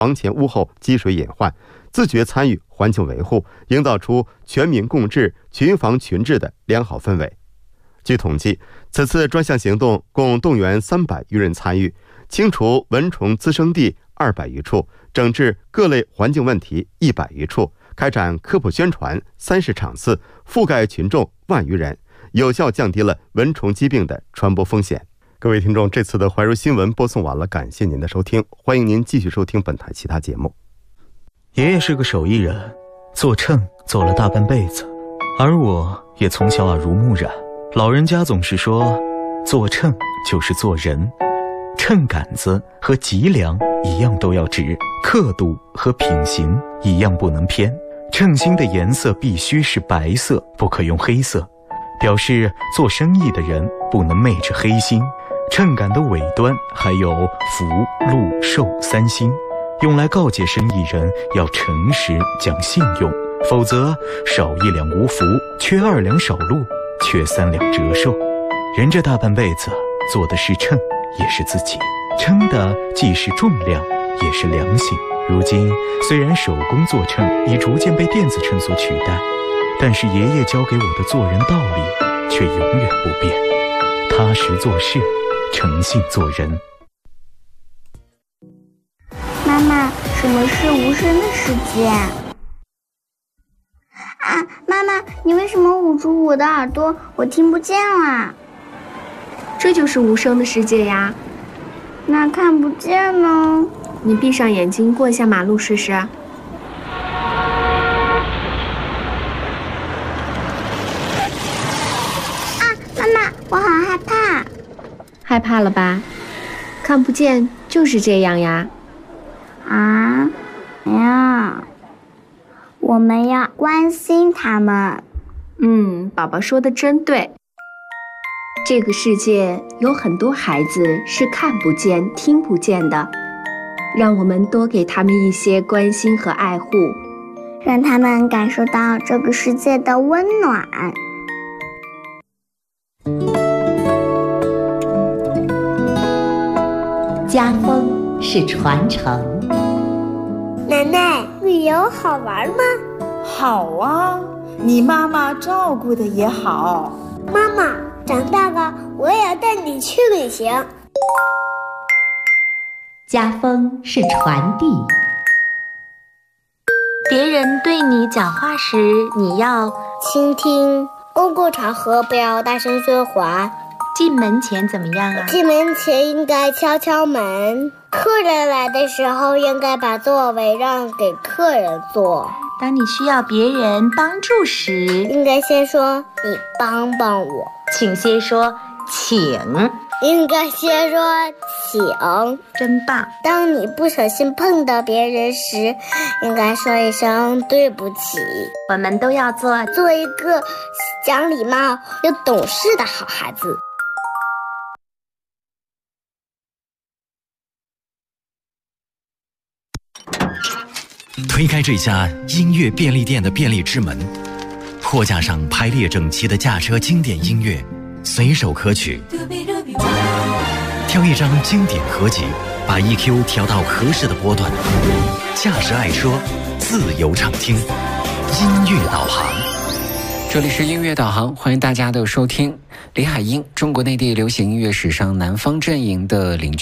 房前屋后积水隐患，自觉参与环境维护，营造出全民共治、群防群治的良好氛围。据统计，此次专项行动共动员300余人参与，清除蚊虫滋生地200余处，整治各类环境问题100余处，开展科普宣传30场次，覆盖群众万余人，有效降低了蚊虫疾病的传播风险。各位听众，这次的怀柔新闻播送完了，感谢您的收听，欢迎您继续收听本台其他节目。 爷爷是个手艺人，做秤做了大半辈子，而我也从小耳濡目染。老人家总是说，做秤就是做人，秤杆子和脊梁一样都要直，刻度和品行一样不能偏，秤芯的颜色必须是白色，不可用黑色，表示做生意的人不能昧着黑心。秤杆的尾端还有福、禄、寿3星，用来告诫生意人要诚实讲信用，否则少1两无福，缺2两少禄，缺3两折寿。人这大半辈子做的是秤，也是自己，称的既是重量，也是良心。如今虽然手工做秤已逐渐被电子秤所取代，但是爷爷教给我的做人道理却永远不变：踏实做事，诚信做人。 妈妈，什么是无声的世界？妈妈，你为什么捂住我的耳朵？我听不见啦。 这就是无声的世界呀。 那看不见呢？ 你闭上眼睛过一下马路试试。 妈妈，我好害怕。 害怕了吧？看不见就是这样呀。 我们要关心他们。 宝宝说的真对。这个世界有很多孩子是看不见、听不见的，让我们多给他们一些关心和爱护， 让他们感受到这个世界的温暖。 家风是传承。 奶奶，旅游好玩吗？ 好啊，你妈妈照顾的也好。 妈妈，长大了我也要带你去旅行。 家风是传递。 别人对你讲话时，你要倾听。公共场合不要大声说话。 进门前怎么样啊？ 进门前应该敲敲门。客人来的时候，应该把座位让给客人坐。 当你需要别人帮助时， 应该先说你帮帮我。 请先说请。 应该先说请。 真棒。 当你不小心碰到别人时，应该说一声对不起。 我们都要做一个讲礼貌又懂事的好孩子。 推开这家音乐便利店的便利之门，货架上排列整齐的驾车经典音乐，随手可取。挑一张经典合集，把 EQ 调到合适的波段，驾驶爱车，自由畅听，音乐导航。 这里是音乐导航，欢迎大家的收听。李海英，中国内地流行音乐史上南方阵营的领军